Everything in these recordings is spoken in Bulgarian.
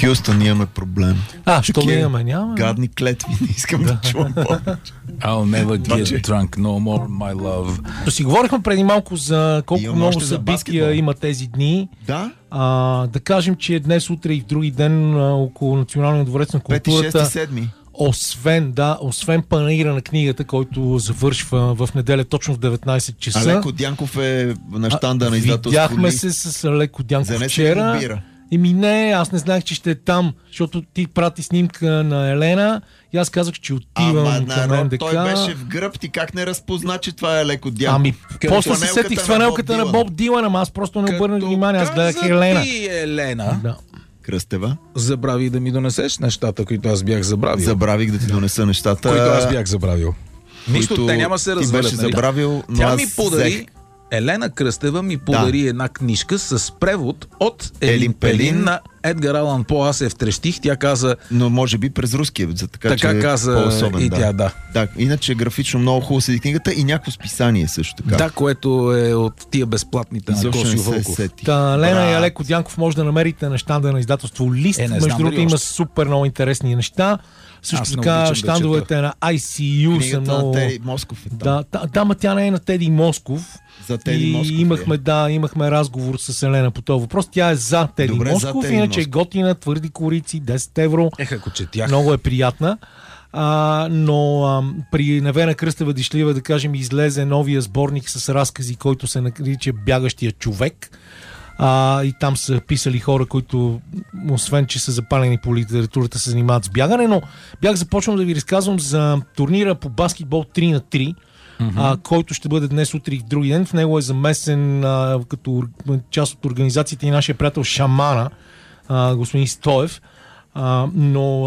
Хюстън имаме проблем. Що да имаме? Няма. Гадни клетви, не искам да чувам повече. I'll never get drunk no more, my love. То си говорихме преди малко за колко много събития има тези дни. Да? Да кажем, че днес, утре и в други ден около Националния дворец на културата, 5-6-7. Освен панаира на книгата, който завършва в неделя точно в 19 часа. Алеко Дянков е на щанда на издателство. Видяхме се с Алеко Дянков вчера. Не, аз не знаех, че ще е там, защото ти прати снимка на Елена и аз казах, че отивам към НДК. Той беше в гръб, ти как не разпозна, че това е Алеко Дянков? После се сетих с фанелката на Боб Дилан, ама аз просто не обърнах внимание, аз гледах Елена. Елена. Да. Кръстева. Забрави да ми донесеш нещата, които аз бях забравил. Забравих да ти донеса нещата, които аз бях забравил. Нищо, те няма се развалят. Ти беше забравил, но тя ми подари, Елена Кръстева ми подари една книжка с превод от Елин Пелин на Едгар Алан По. Аз се втрещих, тя каза... Но може би през руския, така че каза по-особен, и тя, да. Иначе графично много хубаво седи книгата и някакво списание също така. Да, което е от тия безплатните на Косио Вълков. Лена и Алеко Дянков може да намерите на щанда на издателство Лист. Между другото има супер много интересни неща. Също така щандовете на ICU са много... на Теди Москов е там. Да, ма тя не е на Теди Москов. За Теди Москов имахме разговор с Елена по този въпрос. Тя е за Теди Москов, иначе е готина, твърди корици, 10 евро. Ако четях. Много е приятна. Но при Невена Кръстева Дишлива, да кажем, излезе новия сборник с разкази, който се нарича Бягащия човек. И там са писали хора, които, освен че са запалени по литературата, се занимават с бягане, но бях започнал да ви разказвам за турнира по баскетбол 3х3, който ще бъде днес, утре и в други ден. В него е замесен като част от организацията и нашия приятел Шамана, господин Стоев. Но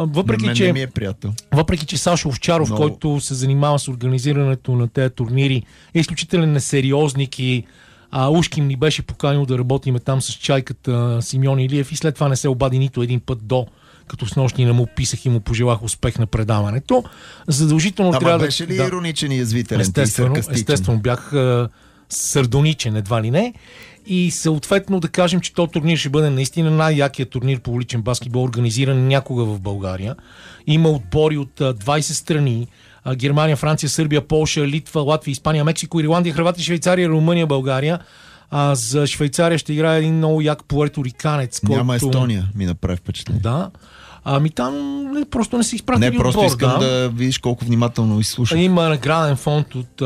въпреки че Сашо Овчаров, който се занимава с организирането на тези турнири, е изключителен несериозник и ушким ни беше поканил да работиме там с чайката Симеон Илиев и след това не се обади нито един път като с нощни не му писах и му пожелах успех на предаването. Задължително трябва да... беше ли ироничен и язвителен? Естествено, бях сардоничен, едва ли не. И съответно да кажем, че този турнир ще бъде наистина най-якият турнир по уличен баскетбол, организиран някога в България. Има отбори от 20 страни. Германия, Франция, Сърбия, Полша, Литва, Латвия, Испания, Мексико, Ирландия, Хърватия, Швейцария, Румъния, България. За Швейцария ще играе един много як пуерториканец. Няма Естония, ми направи впечатление. Да. Там просто не си изпратили отбор. Просто искам да видиш колко внимателно изслушах. Има награден фонд от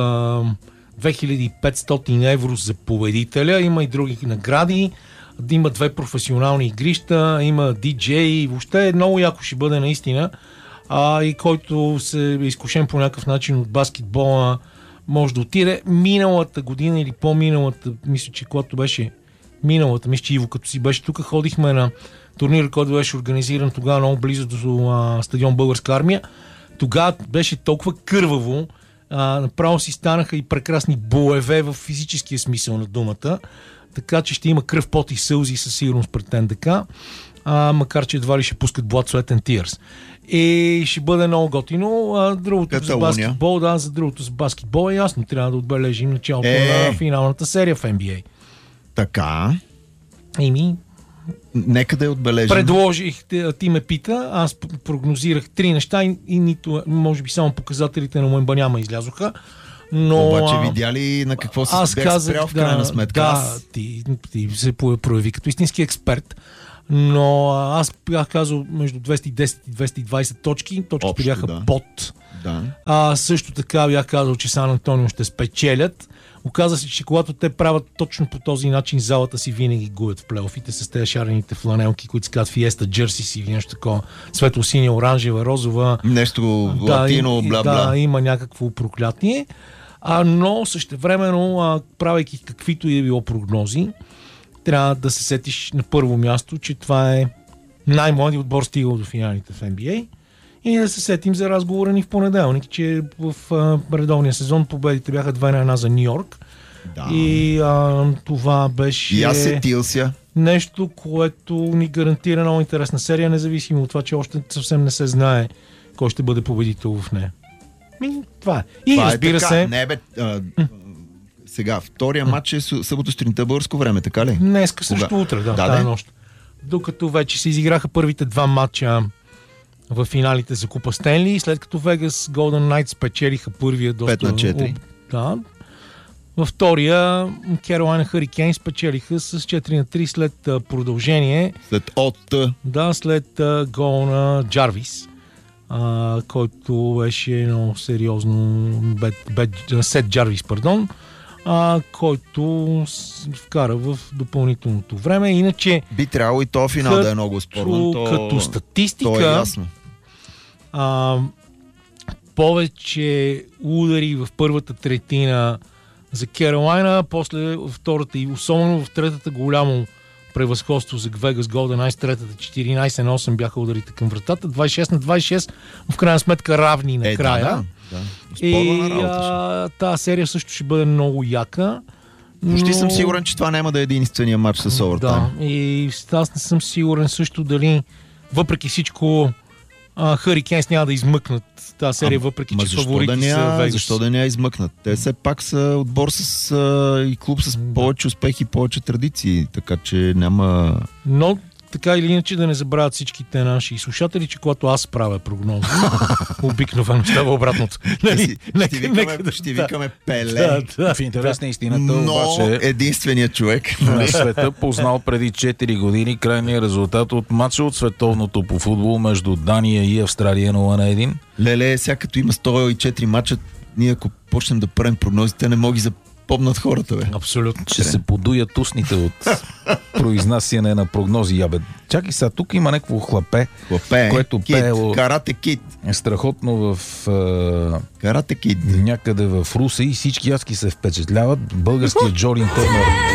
2500 евро за победителя. Има и други награди. Има 2 професионални игрища. Има диджей. Въобще много яко ще бъде наистина. И който се е изкушен по някакъв начин от баскетбола, може да отиде. Миналата година или по-миналата, мисля, че когато беше миналата, мисля, че Иво като си беше тук, ходихме на турнир, който беше организиран тогава много близо до стадион Българска армия. Тогава беше толкова кърваво, направо си станаха и прекрасни боеве в физическия смисъл на думата, така че ще има кръв, пот и сълзи със сигурност пред НДК, макар че едва ли ще пускат Blood, Sweat and Tears. И ще бъде много готино. Другото за баскетбол, за другото за баскетбол е ясно. Трябва да отбележим началото на финалната серия в NBA. Така. Нека да я отбележим. Предложих, ти ме пита, аз прогнозирах 3 неща и нито, може би само показателите на Муембаняма излязоха. Но, обаче видя ли на какво се бях спрял в крайна сметка? Да, ти се прояви като истински експерт. Но аз бях казал между 210 и 220 точки. Точките бяха под. Да. Също така бях казал, че Сан Антонио ще спечелят. Оказа се, че когато те правят точно по този начин, залата си винаги губят в плейофите с тези шарените фланелки, които се казват Фиеста, Джерси или нещо такова. Светло-синя, оранжева, розова. Нещо латино, бла-бла. Да, има някакво проклятие. Но същевременно, правейки каквито и е било прогнози, трябва да се сетиш на първо място, че това е най-младият отбор стигал до финалите в NBA и да се сетим за разговора ни в понеделник, че в редовния сезон победите бяха 2-1 за Ню Йорк. Да. И това беше... И аз сетил се. Нещо, което ни гарантира много интересна серия, независимо от това, че още съвсем не се знае кой ще бъде победител в нея. Това е. И това разбира се... Сега, втория матч е събота сутринта българско време, така ли? Днеска също утре, тази нощ. докато вече се изиграха първите 2 матча в финалите за Купа Стенли, след като Vegas Golden Knights спечелиха първия доста... 5-4. Да. Във втория Carolina Hurricanes спечелиха с 4-3 след продължение. След гол на Джарвис, който беше много сериозно Сет Джарвис, който вкара в допълнителното време. Иначе би трябвало и то финал да е много спорно. Като статистика, то е ясно. Повече удари в първата третина за Керолайна, после втората и особено в третата голямо превъзходство за Vegas Golden Knights, третата 14-8 бяха ударите към вратата, 26-26, в крайна сметка равни накрая. И тази серия също ще бъде много яка. Почти съм сигурен, че това няма да е единствения матч с овертайм. Да, и аз не съм сигурен също дали въпреки всичко Hurricanes няма да измъкнат тази серия, въпреки че фаворити са Vegas. Защо да не я измъкнат? Те все пак са отбор и клуб с повече успехи и повече традиции, така че няма... Но така или иначе да не забравят всичките наши слушатели, че когато аз правя прогнози, обикновено става обратното. Ще викаме Пеле. В интерес на истината, обаче единственият човек на света познал преди 4 години крайния резултат от матча от световното по футбол между Дания и Австралия 0-1. Леле, сега като има 104 матча, ние ако почнем да правим прогнозите, не мога да помнат хората, бе. Абсолютно. Ще се подуят устните от произнасяне на прогнози. Чакай сега, тук има някакво хлапе, което пее Карате Кид. Е страхотно в Карате Кид. Някъде в Русе и всички яски се впечатляват. Българският Джорин Търнър